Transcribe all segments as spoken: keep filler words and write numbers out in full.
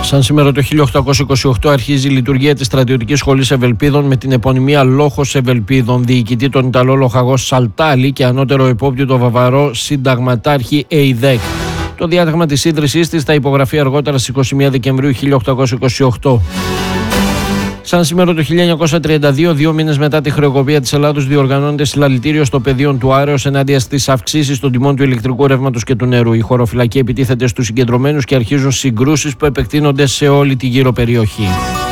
Σαν σήμερα το χίλια οκτακόσια είκοσι οκτώ αρχίζει η λειτουργία της Στρατιωτικής Σχολής Ευελπίδων με την επωνυμία Λόχος Ευελπίδων, διοικητή τον Ιταλό λοχαγό Σαλτάλη και ανώτερο υπόπτη το Βαβαρό συνταγματάρχη ΕΙΔΕΚ. Το διάταγμα της ίδρυσής της θα υπογραφεί αργότερα στις είκοσι μία Δεκεμβρίου χίλια οκτακόσια είκοσι οκτώ. Σαν σήμερα το χίλια εννιακόσια τριάντα δύο, δύο μήνες μετά τη χρεοκοπία της Ελλάδος, διοργανώνεται συλλαλητήριο στο πεδίο του Άρεως ενάντια στις αυξήσεις των τιμών του ηλεκτρικού ρεύματος και του νερού. Η χωροφυλακή επιτίθεται στους συγκεντρωμένους και αρχίζουν συγκρούσεις που επεκτείνονται σε όλη τη γύρω περιοχή.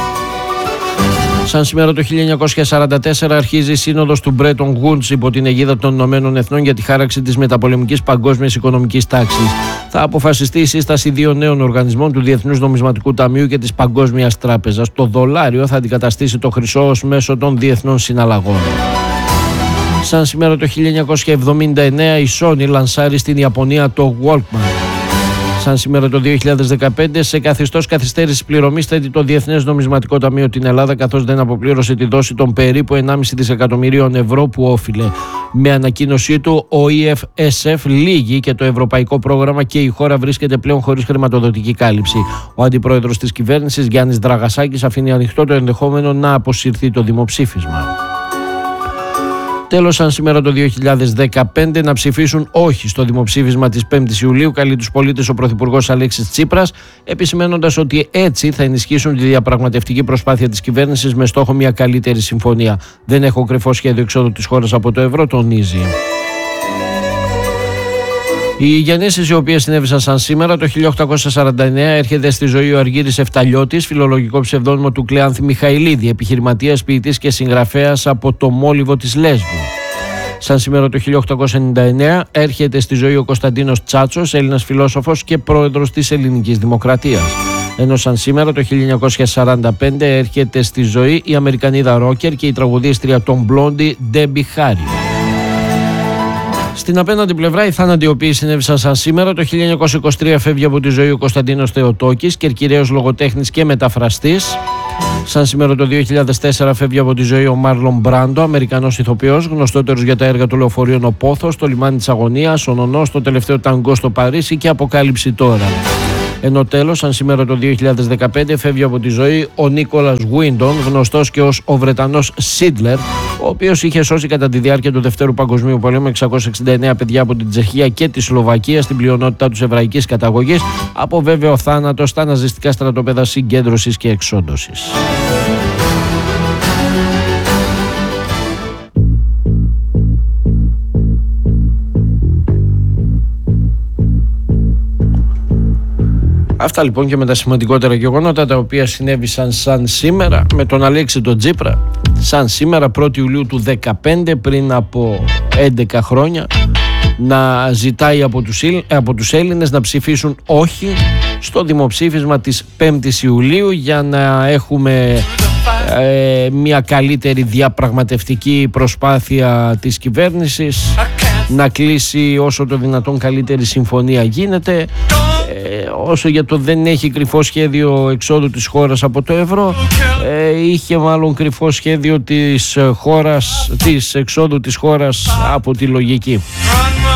Σαν σήμερα το χίλια εννιακόσια σαράντα τέσσερα αρχίζει η σύνοδος του Bretton Woods υπό την αιγίδα των Ηνωμένων Εθνών για τη χάραξη της μεταπολεμικής παγκόσμιας οικονομικής τάξης. Θα αποφασιστεί η σύσταση δύο νέων οργανισμών, του Διεθνούς Νομισματικού Ταμείου και της Παγκόσμιας Τράπεζας. Το δολάριο θα αντικαταστήσει το χρυσό ως μέσο των διεθνών συναλλαγών. Σαν σήμερα το χίλια εννιακόσια εβδομήντα εννέα η Sony λανσάρει στην Ιαπωνία το Walkman. Σαν σήμερα το δύο χιλιάδες δεκαπέντε, σε καθεστώς καθυστέρησης πληρωμής θέτει το Διεθνές Νομισματικό Ταμείο την Ελλάδα, καθώς δεν αποπλήρωσε τη δόση των περίπου ενάμιση δισεκατομμυρίων ευρώ που όφιλε. Με ανακοίνωσή του, ο ι εφ ες εφ λύγει και το ευρωπαϊκό πρόγραμμα και η χώρα βρίσκεται πλέον χωρίς χρηματοδοτική κάλυψη. Ο αντιπρόεδρος της κυβέρνησης, Γιάννης Δραγασάκης, αφήνει ανοιχτό το ενδεχόμενο να αποσυρθεί το δημοψήφισμα. Τέλος, σαν σήμερα το δύο χιλιάδες δεκαπέντε, να ψηφίσουν όχι στο δημοψήφισμα της πέμπτης Ιουλίου καλεί τους πολίτες ο Πρωθυπουργός Αλέξης Τσίπρας, επισημένοντας ότι έτσι θα ενισχύσουν τη διαπραγματευτική προσπάθεια της κυβέρνησης με στόχο μια καλύτερη συμφωνία. Δεν έχω κρυφό σχέδιο εξόδου της χώρας από το ευρώ, τονίζει. Οι γεννήσεις οι οποίες συνέβησαν σαν σήμερα το χίλια οκτακόσια σαράντα εννέα έρχεται στη ζωή ο Αργύρης Εφταλιώτης, φιλολογικό ψευδόνυμο του Κλεάνθη Μιχαηλίδη, επιχειρηματίας, ποιητής και συγγραφέας από το Μόλιβο της Λέσβου. Σαν σήμερα το χίλια οκτακόσια ενενήντα εννέα έρχεται στη ζωή ο Κωνσταντίνος Τσάτσος, Έλληνας φιλόσοφος και πρόεδρος της Ελληνικής Δημοκρατίας. Ενώ σαν σήμερα το χίλια εννιακόσια σαράντα πέντε έρχεται στη ζωή η Αμερικανίδα ρόκερ και η τραγουδίστρια των Blondie Ντέμπι Χάρι. Στην απέναντι πλευρά, οι θάνατοι οι οποίοι συνέβησαν σαν σήμερα το χίλια εννιακόσια είκοσι τρία φεύγει από τη ζωή ο Κωνσταντίνος Θεοτόκης, κερκυραίος λογοτέχνης και μεταφραστής. Σαν σήμερα το δύο χιλιάδες τέσσερα φεύγει από τη ζωή ο Μάρλον Μπράντο, Αμερικανός ηθοποιός, γνωστότερος για τα έργα του Λεωφορείων Ο Πόθος, Το λιμάνι της αγωνίας, Ο Νονός, Το τελευταίο ταγκό στο Παρίσι και Αποκάλυψη τώρα. Ενώ τέλος, σαν σήμερα το δύο χιλιάδες δεκαπέντε φεύγει από τη ζωή ο Νίκολας Γουίντον, γνωστός και ως ο Βρετανός Σίτλερ, ο οποίος είχε σώσει κατά τη διάρκεια του Δευτέρου Παγκοσμίου Πολέμου εξακόσια εξήντα εννέα παιδιά από την Τσεχία και τη Σλοβακία, στην πλειονότητά τους εβραϊκής καταγωγής, από βέβαιο θάνατο στα ναζιστικά στρατόπεδα συγκέντρωσης και εξόντωσης. Αυτά λοιπόν και με τα σημαντικότερα γεγονότα τα οποία συνέβησαν σαν σήμερα με τον Αλέξη τον Τσίπρα, σαν σήμερα πρώτη Ιουλίου του δεκαπέντε, πριν από έντεκα χρόνια, να ζητάει από τους, από τους Έλληνες να ψηφίσουν όχι στο δημοψήφισμα της πέμπτης Ιουλίου για να έχουμε ε, μια καλύτερη διαπραγματευτική προσπάθεια της κυβέρνησης, να κλείσει όσο το δυνατόν καλύτερη συμφωνία γίνεται. Ε, όσο για το δεν έχει κρυφό σχέδιο εξόδου της χώρας από το ευρώ, ε, είχε μάλλον κρυφό σχέδιο της χώρας, της εξόδου της χώρας από τη λογική.